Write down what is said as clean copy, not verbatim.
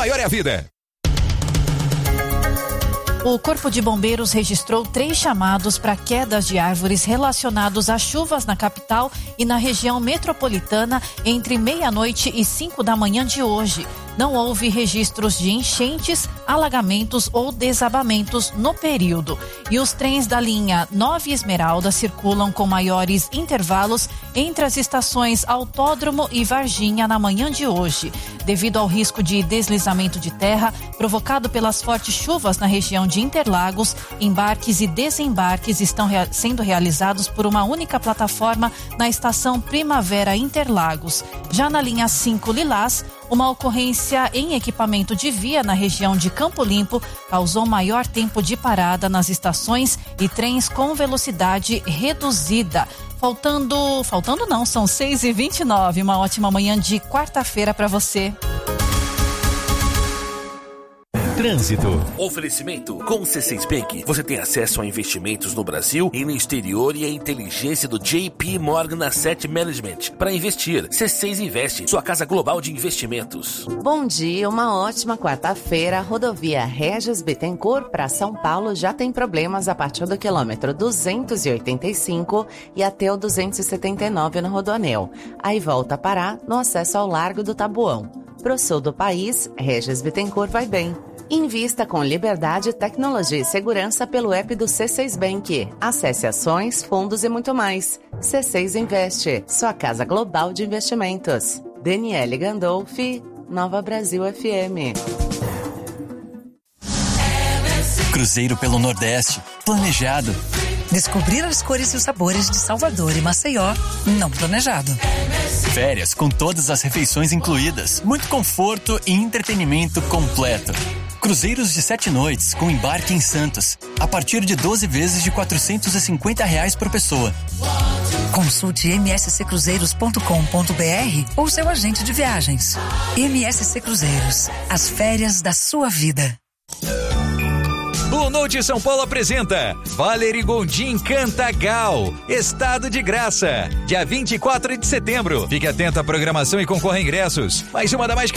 maior é a vida. O Corpo de Bombeiros registrou 3 chamados para quedas de árvores relacionados a chuvas na capital e na região metropolitana entre meia-noite e 5 da manhã de hoje. Não houve registros de enchentes, alagamentos ou desabamentos no período. E os trens da linha 9 Esmeralda circulam com maiores intervalos entre as estações Autódromo e Varginha na manhã de hoje. Devido ao risco de deslizamento de terra provocado pelas fortes chuvas na região de Interlagos, embarques e desembarques estão sendo realizados por uma única plataforma na estação Primavera Interlagos. Já na linha 5 Lilás, uma ocorrência em equipamento de via na região de Campo Limpo causou maior tempo de parada nas estações e trens com velocidade reduzida. Faltando não, são 6h29. Uma ótima manhã de quarta-feira para você. Trânsito. Oferecimento. Com o C6 Bank, você tem acesso a investimentos no Brasil e no exterior e a inteligência do JP Morgan Asset Management para investir. C6 Investe, sua casa global de investimentos. Bom dia, uma ótima quarta-feira. A rodovia Regis Bittencourt para São Paulo já tem problemas a partir do quilômetro 285 e até o 279 no Rodoanel. Aí volta a parar no acesso ao Largo do Taboão. Pro sul do país, Regis Bittencourt vai bem. Invista com liberdade, tecnologia e segurança pelo app do C6 Bank. Acesse ações, fundos e muito mais. C6 Investe, sua casa global de investimentos. Daniele Gandolfi, Nova Brasil FM. Cruzeiro pelo Nordeste, planejado. Descobrir as cores e os sabores de Salvador e Maceió, não planejado. Férias com todas as refeições incluídas, muito conforto e entretenimento completo. Cruzeiros de 7 noites com embarque em Santos, a partir de 12 vezes de R$450 por pessoa. Consulte msccruzeiros.com.br ou seu agente de viagens. MSC Cruzeiros, as férias da sua vida. Blue Note São Paulo apresenta Valery Gondim Cantagal, Estado de Graça, dia 24 de setembro. Fique atento à programação e concorra a ingressos. Mais uma da mais